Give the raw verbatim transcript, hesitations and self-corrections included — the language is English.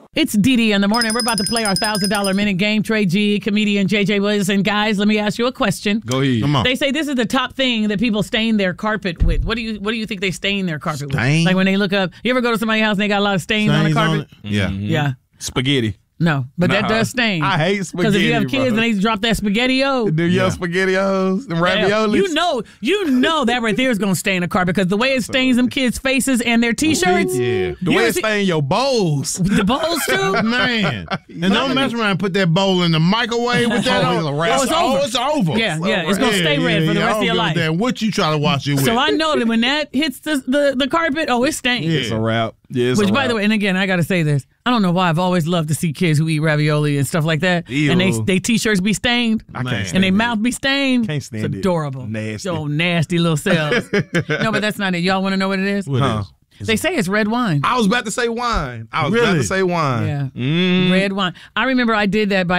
It's Dee Dee in the morning. We're about to play our one thousand dollars minute game. Trey G, comedian J J Williamson. Guys, let me ask you a question. Go ahead. Come on. They say this is the top thing that people stain their carpet with. What do you What do you think they stain their carpet Stain? with? Like when they look up, you ever go to somebody's house and they got a lot of stains, Stains on the on carpet? it? Yeah. Mm-hmm. Yeah. Spaghetti. No, but that Nah. does stain. I hate Because spaghetti, if you have kids bro. and they drop that spaghetti-o. Do your Yeah. SpaghettiOs and raviolis? You know, you know that right there is going to stain the carpet because the way it stains them kids' faces and their T-shirts. Yeah. The You way ever it see- stain your bowls. The bowls, too? Man. And don't mess around and put that bowl in the microwave with that Oh, on. it's a wrap. Oh, it's oh, over. it's over. Yeah, yeah. It's going to stay red for the yeah, rest I of your don't life. give a damn what you try to wash it with. So I know that when that hits the, the, the carpet, oh, it's stained. Yeah. It's a wrap. Yeah, it's Which, a by wrap. the way, and again, I got to say this. I don't know why I've always loved to see kids who eat ravioli and stuff like that. Ew. And they they T-shirts be stained. I can't stand And they it. mouth be stained. Can't stand it's it. adorable. Nasty. Yo, nasty little cells. No, but that's not it. Y'all want to know what it is? What Huh. is? They say it's red wine. I was about to say wine. I was about Really? to say wine. Yeah. Mm. Red wine. I remember I did that by